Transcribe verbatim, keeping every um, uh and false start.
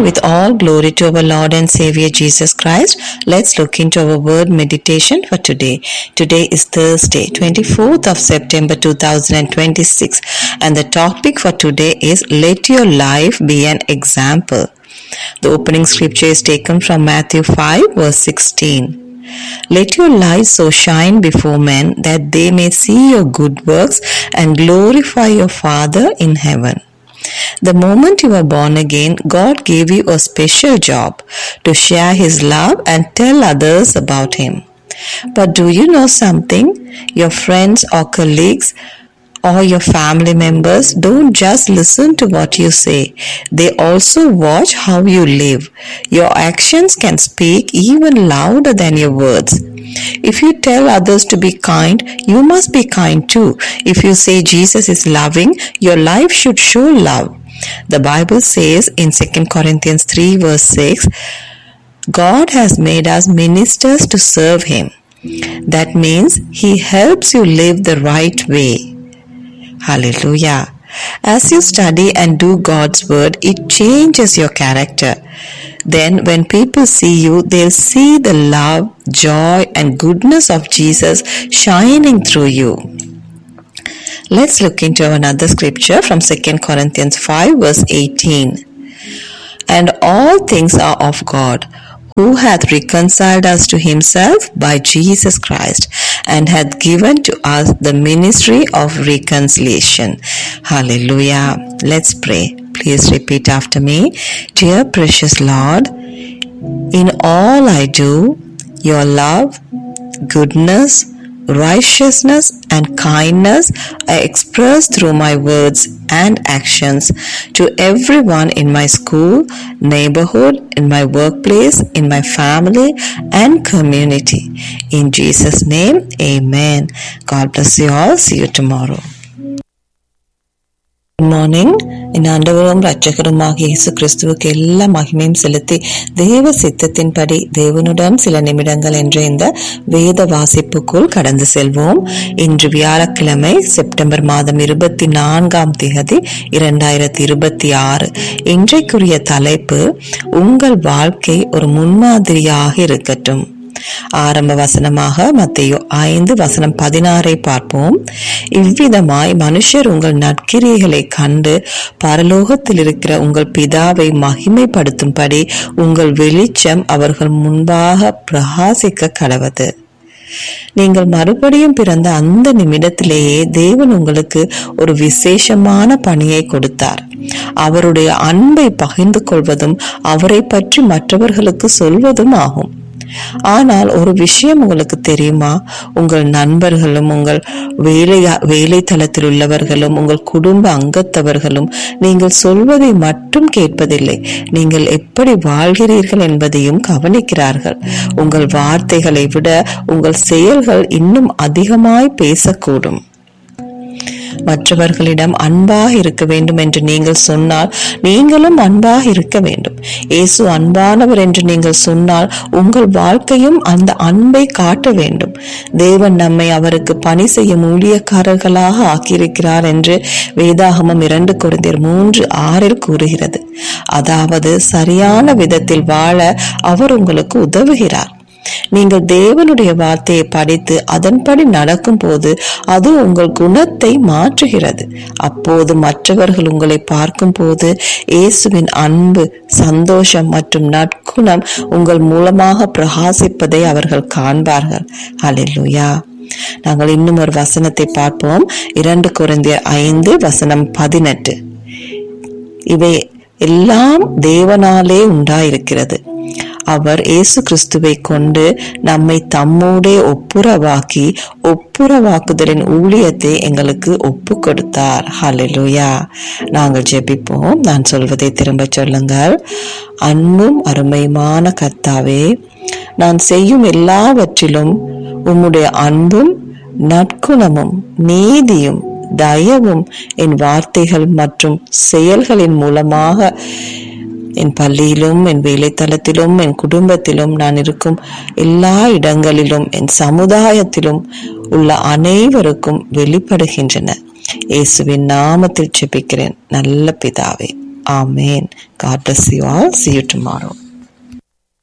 with all glory to our Lord and Savior Jesus Christ, let's look into our word meditation for today. Today is Thursday, twenty-fourth of September two thousand twenty-six, and the topic for today is Let Your Life Be an Example. The opening scripture is taken from Matthew five verse sixteen. Let your light so shine before men that they may see your good works and glorify your Father in heaven. The moment you were born again, God gave you a special job to share His love and tell others about Him. But do you know something? Your friends or colleagues or your family members don't just listen to what you say. They also watch how you live. Your actions can speak even louder than your words. If you tell others to be kind, you must be kind too. If you say Jesus is loving, your life should show love. The Bible says in Second Corinthians three verse six, God has made us ministers to serve Him. That means He helps you live the right way. Hallelujah. As you study and do God's word, it changes your character. Then when people see you, they'll see the love, joy, and goodness of Jesus shining through you. Let's look into another scripture from Second Corinthians five verse eighteen. And all things are of God, who hath reconciled us to Himself by Jesus Christ, and hath given to us the ministry of reconciliation. Hallelujah. Let's pray. Please repeat after me. Dear precious Lord, in all I do, your love, goodness, righteousness and kindness I express through my words and actions to everyone in my school, neighborhood, in my workplace, in my family and community. In Jesus' name, amen. God bless you all. See you tomorrow. Good morning. என் ஆண்டவரும் இரட்சகருமாகிய இயேசு கிறிஸ்துவுக்கு எல்லா மகிமையும் செலுத்தி தேவ சித்தத்தின்படி தேவனுடன் சில நிமிடங்கள் என்ற இந்த வேத வாசிப்புக்குள் கடந்து செல்வோம். இன்று வியாழக்கிழமை செப்டம்பர் மாதம் இருபத்தி நான்காம் தேதி இரண்டாயிரத்தி இருபத்தி ஆறு. இன்றைக்குரிய தலைப்பு, உங்கள் வாழ்க்கை ஒரு முன்மாதிரியாக இருக்கட்டும். ஆரம்ப வசனமாக மத்தேயு ஐந்து வசனம் பதினாறை பார்ப்போம். இவ்விதமாய் மனுஷர் உங்கள் நற்கிரியைகளை கண்டு பரலோகத்தில் இருக்கிற உங்கள் பிதாவை மகிமைப்படுத்தும்படி உங்கள் வெளிச்சம் அவர்கள் முன்பாக பிரகாசிக்க கடவது. நீங்கள் மறுபடியும் பிறந்த அந்த நிமிடத்திலேயே தேவன் உங்களுக்கு ஒரு விசேஷமான பணியை கொடுத்தார். அவருடைய அன்பை பகிர்ந்து கொள்வதும் அவரை பற்றி மற்றவர்களுக்கு சொல்வதும் ஆகும். ஆனால் ஒரு விஷயம் உங்களுக்கு தெரியுமா? உங்கள் நண்பர்களும் உங்கள் வேலை வேலை தளத்தில் உள்ளவர்களும் உங்கள் குடும்ப அங்கத்தவர்களும் நீங்கள் சொல்வதை மட்டும் கேட்பதில்லை, நீங்கள் எப்படி வாழ்கிறீர்கள் என்பதையும் கவனிக்கிறார்கள். உங்கள் வார்த்தைகளை விட உங்கள் செயல்கள் இன்னும் அதிகமாய் பேசக்கூடும். மற்றவர்களிடம் அன்பாக இருக்க வேண்டும் என்று நீங்கள் சொன்னால் நீங்களும் அன்பாக இருக்க வேண்டும். இயேசு அன்பானவர் என்று நீங்கள் சொன்னால் உங்கள் வாழ்க்கையும் அந்த அன்பை காட்ட வேண்டும். தேவன் நம்மை அவருக்கு பணி செய்யும் ஊழியக்காரர்களாக ஆக்கியிருக்கிறார் என்று வேதாகமம் இரண்டு கொரிந்தியர் மூன்று ஆறில் கூறுகிறது. அதாவது சரியான விதத்தில் வாழ அவர் உங்களுக்கு உதவுகிறார். நீங்கள் தேவனுடைய வார்த்தையை படித்து அதன்படி நடக்கும் போது அது உங்கள் குணத்தை மாற்றுகிறது. அப்போது மற்றவர்கள் உங்களை பார்க்கும் போது இயேசுவின் அன்பு, சந்தோஷம் மற்றும் நற்குணம் உங்கள் மூலமாக பிரகாசிப்பதை அவர்கள் காண்பார்கள். ஹல்லேலூயா. நாங்கள் இன்னும் ஒரு வசனத்தை பார்ப்போம். இரண்டு கொரிந்தியர் ஐந்து வசனம் பதினெட்டு. இவை எல்லாம் தேவனாலே உண்டாயிருக்கிறது. அவர் இயேசு கிறிஸ்துவை கொண்டு நம்மை தம்மோடே ஒப்புரவாக்கி ஒப்புரவாக்குதலின் ஊழியத்தை எங்களுக்கு ஒப்பு கொடுத்தார். ஹல்லேலூயா. நாங்கள் ஜெபிப்போம். நான் சொல்வதை திரும்ப சொல்லுங்கள். அன்பும் அருமையுமான கர்த்தாவே, நான் செய்யும் எல்லாவற்றிலும் உம்முடைய அன்பும் நற்குணமும் நீதியும் தயவும் என் வார்த்தைகள் மற்றும் செயல்களின் மூலமாக என் பள்ளியிலும் என் வேலைத்தளத்திலும் என் குடும்பத்திலும் நான் இருக்கும் எல்லா இடங்களிலும் என் சமுதாயத்திலும் உள்ள அனைவருக்கும் வெளிப்படுகின்றன. இயேசுவின் நாமத்தில் ஜெபிக்கிறேன் நல்ல பிதாவே, Amen. God bless you all. See you tomorrow.